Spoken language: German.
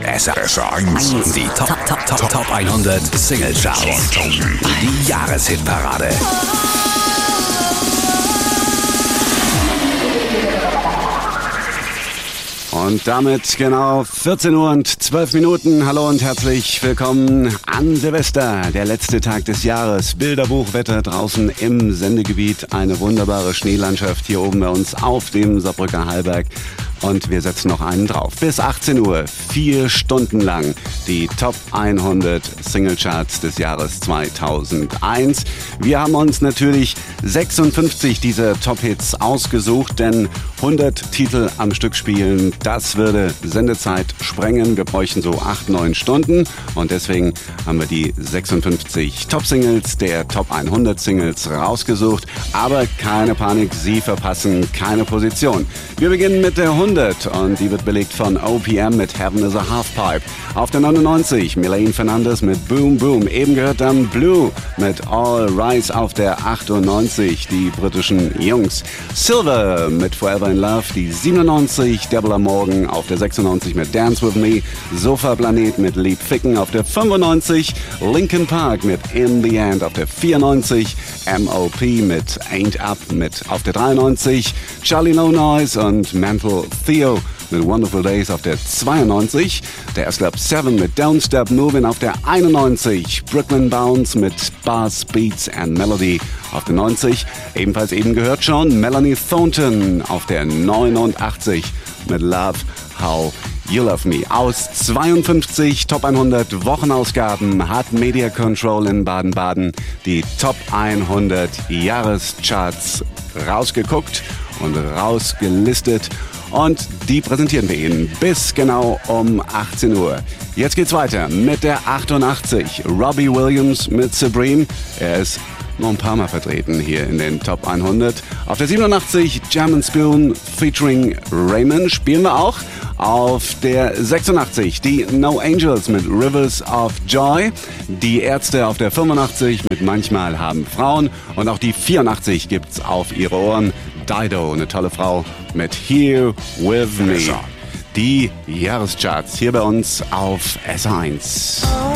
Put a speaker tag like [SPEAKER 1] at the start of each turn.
[SPEAKER 1] SR1. Die Top 100 Single Charts. Die Jahreshitparade.
[SPEAKER 2] Und damit genau 14 Uhr und 12 Minuten. Hallo und herzlich willkommen an Silvester, der letzte Tag des Jahres. Bilderbuchwetter draußen im Sendegebiet. Eine wunderbare Schneelandschaft hier oben bei uns auf dem Saarbrücker Hallberg. Und wir setzen noch einen drauf. Bis 18 Uhr, 4 Stunden lang, die Top 100 Singlecharts des Jahres 2001. Wir haben uns natürlich 56 dieser Top-Hits ausgesucht, denn 100 Titel am Stück spielen, das würde Sendezeit sprengen. Wir bräuchten so 8-9 Stunden und deswegen haben wir die 56 Top-Singles der Top 100 Singles rausgesucht. Aber keine Panik, Sie verpassen keine Position. Wir beginnen mit der 100 und die wird belegt von OPM mit Heaven is a Halfpipe. Auf der 99 Mylène Fernandez mit Boom Boom. Eben gehört dann Blue mit All Rise auf der 98, die britischen Jungs. Silver mit Forever in Love, die 97. Deborah Morgan auf der 96 mit Dance With Me. Sofa Planet mit Lieb Ficken auf der 95. Linkin Park mit In The End auf der 94. MOP mit Ain't Up mit auf der 93. Charlie No Noise und Mental Theo mit Wonderful Days auf der 92. Der S-Club 7 mit Don't Stop Moving auf der 91. Brooklyn Bounce mit Bass, Beats and Melody auf der 90. Ebenfalls eben gehört schon Melanie Thornton auf der 89 mit Love How You Love Me. Aus 52 Top 100 Wochenausgaben hat Media Control in Baden-Baden die Top 100 Jahrescharts rausgeguckt und rausgelistet. Und die präsentieren wir Ihnen bis genau um 18 Uhr. Jetzt geht's weiter mit der 88. Robbie Williams mit Supreme. Er ist noch ein paar Mal vertreten hier in den Top 100. Auf der 87 Jam & Spoon featuring Raymond spielen wir auch. Auf der 86 die No Angels mit Rivers of Joy. Die Ärzte auf der 85 mit Manchmal haben Frauen. Und auch die 84 gibt's auf ihre Ohren. Dido, eine tolle Frau mit Here With Me. Die Jahrescharts hier bei uns auf SR1.